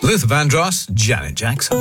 Luther Vandross, Janet Jackson.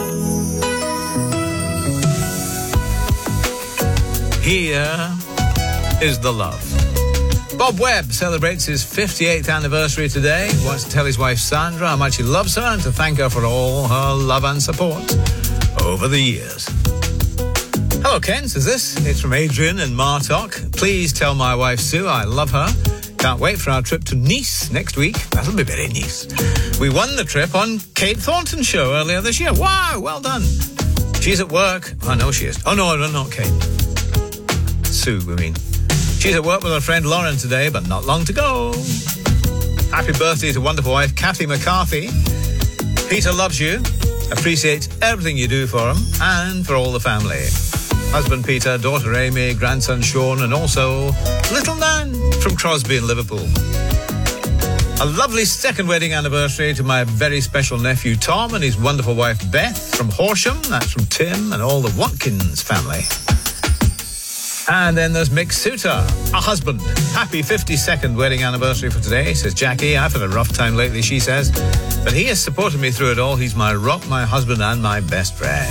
Here is the love. Bob Webb celebrates his 58th anniversary today. He wants to tell his wife Sandra how much he loves her and to thank her for all her love and support over the years. Hello, Ken, says this. It's from Adrian in Martock. Please tell my wife Sue I love her. Can't wait for our trip to Nice next week. That'll be very nice. We won the trip on Kate Thornton's show earlier this year. Wow, well done. She's at work. I know she is. Oh, no, not Kate. Sue, we mean. She's at work with her friend Lauren today, but not long to go. Happy birthday to wonderful wife Kathy McCarthy. Peter loves you, appreciates everything you do for him and for all the family. Husband Peter, daughter Amy, grandson Sean, and also little Nan from Crosby in Liverpool. A lovely second wedding anniversary to my very special nephew Tom and his wonderful wife Beth from Horsham. That's from Tim and all the Watkins family. And then there's Mick Suter, a husband. Happy 52nd wedding anniversary for today, says Jackie. I've had a rough time lately, she says. But he has supported me through it all. He's my rock, my husband, and my best friend.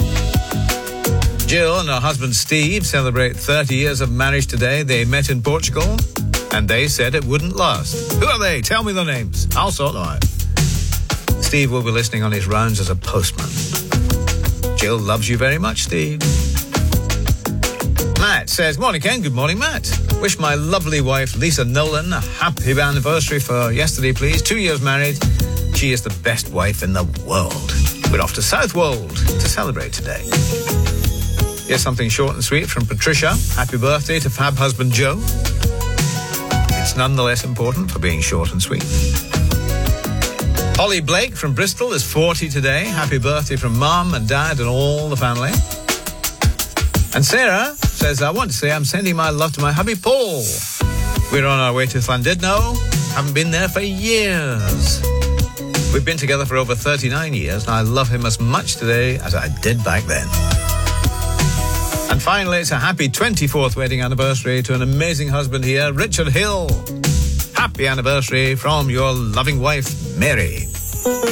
Jill and her husband Steve celebrate 30 years of marriage today. They met in Portugal, and they said it wouldn't last. Who are they? Tell me their names. I'll sort them out. Steve will be listening on his rounds as a postman. Jill loves you very much, Steve. Matt says, morning, Ken. Good morning, Matt. Wish my lovely wife, Lisa Nolan, a happy anniversary for yesterday, please. 2 years married. She is the best wife in the world. We're off to Southwold to celebrate today. Here's something short and sweet from Patricia. Happy birthday to fab husband Joe. It's nonetheless important for being short and sweet. Holly Blake from Bristol is 40 today. Happy birthday from Mum and Dad and all the family. And Sarah says, I want to say I'm sending my love to my hubby Paul. We're on our way to Llandudno. Haven't been there for years. We've been together for over 39 years, and I love him as much today as I did back then. And finally, it's a happy 24th wedding anniversary to an amazing husband here, Richard Hill. Happy anniversary from your loving wife, Mary.